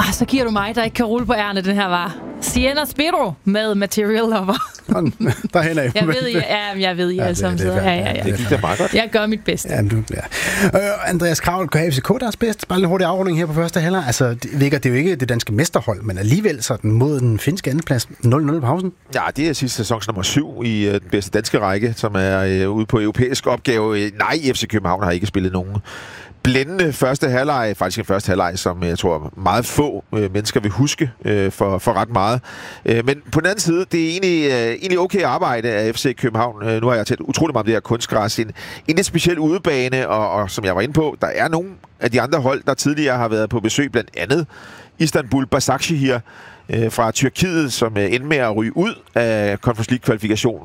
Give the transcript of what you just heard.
Så giver du mig, der ikke kan rulle på ærne, den her var. Sienna Spiro med Material Lover. Derhen af. Jeg ved, I alle sammen sidder. Ja. Det gik da meget godt. Jeg gør mit bedste. Andreas Kraul, gør FCK deres bedste? Bare en hurtig afrunding her på første halvleg. Altså, det er jo ikke det danske mesterhold, men alligevel sådan mod den finske andenplads 0-0 på pausen. Ja, det er sidste sæsons nummer 7 i den bedste danske række, som er ude på europæisk opgave. Nej, FC København har ikke spillet nogen blændende første halvleg, faktisk en første halvleg, som jeg tror meget få mennesker vil huske for ret meget. Men på den anden side, det er egentlig okay arbejde af FC København. Nu har jeg talt utrolig meget om det her kunstgræs. En lidt speciel udebane, og som jeg var inde på, der er nogle af de andre hold, der tidligere har været på besøg, blandt andet Istanbul Başakşehir fra Tyrkiet, som endte med at ryge ud af Conference League-kvalifikationen